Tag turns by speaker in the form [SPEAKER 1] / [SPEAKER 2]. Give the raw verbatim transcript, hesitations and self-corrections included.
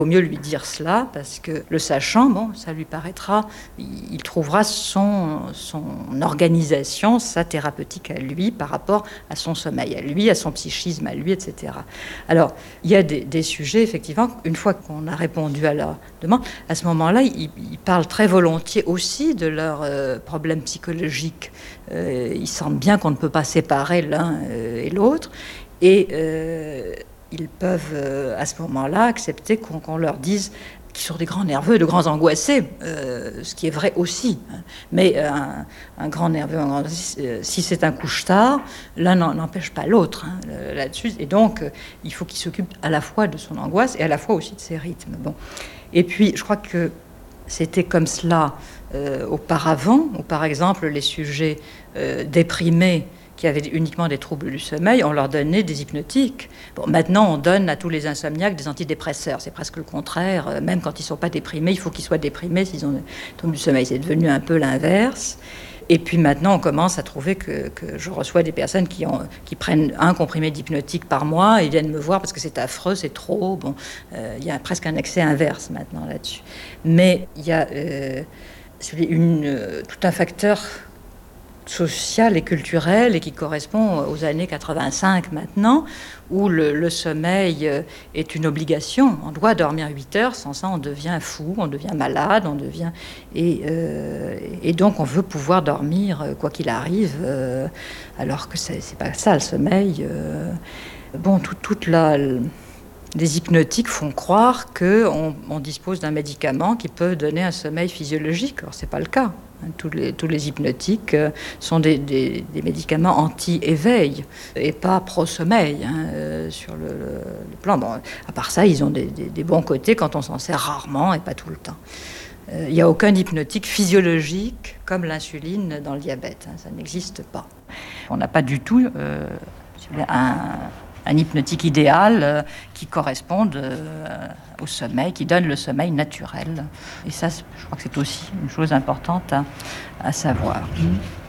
[SPEAKER 1] Il vaut mieux lui dire cela parce que le sachant, bon, ça lui paraîtra, il trouvera son, son organisation, sa thérapeutique à lui par rapport à son sommeil à lui, à son psychisme à lui, et cetera. Alors, il y a des, des sujets, effectivement, une fois qu'on a répondu à leur demande, à ce moment-là, ils, ils parlent très volontiers aussi de leurs euh, problèmes psychologiques. Euh, ils sentent bien qu'on ne peut pas séparer l'un euh, et l'autre. Et euh, ils peuvent, euh, à ce moment-là, accepter qu'on, qu'on leur dise qu'ils sont des grands nerveux, de grands angoissés, euh, ce qui est vrai aussi. Mais euh, un, un grand nerveux, un grand, euh, si c'est un couche-tard, l'un n'empêche pas l'autre hein, là-dessus. Et donc, euh, il faut qu'il s'occupe à la fois de son angoisse et à la fois aussi de ses rythmes. Bon. Et puis, je crois que c'était comme cela euh, auparavant, où par exemple, les sujets euh, déprimés, qui avaient uniquement des troubles du sommeil, on leur donnait des hypnotiques. Bon, maintenant, on donne à tous les insomniaques des antidépresseurs. C'est presque le contraire. Même quand ils ne sont pas déprimés, il faut qu'ils soient déprimés s'ils ont des troubles du sommeil. C'est devenu un peu l'inverse. Et puis maintenant, on commence à trouver que, que je reçois des personnes qui, ont, qui prennent un comprimé d'hypnotique par mois et viennent me voir parce que c'est affreux, c'est trop. Bon, euh, il y a presque un excès inverse maintenant là-dessus. Mais il y a euh, une, euh, tout un facteur social et culturel et qui correspond aux années quatre-vingt-cinq maintenant, où le, le sommeil est une obligation. On doit dormir huit heures, sans ça on devient fou, on devient malade, on devient... Et, euh, et donc on veut pouvoir dormir quoi qu'il arrive, euh, alors que c'est, c'est pas ça le sommeil. Euh, bon, tout, toute la... Les hypnotiques font croire qu'on on dispose d'un médicament qui peut donner un sommeil physiologique. Alors, ce n'est pas le cas. Tous les, tous les hypnotiques sont des, des, des médicaments anti-éveil et pas pro-sommeil hein, euh, sur le, le, le plan. Bon, à part ça, ils ont des, des, des bons côtés quand on s'en sert rarement et pas tout le temps. Il euh, n'y a aucun hypnotique physiologique comme l'insuline dans le diabète. Hein, ça n'existe pas. On n'a pas du tout euh, un... un hypnotique idéal euh, qui corresponde euh, au sommeil, qui donne le sommeil naturel. Et ça, je crois que c'est aussi une chose importante à, à savoir. Mmh.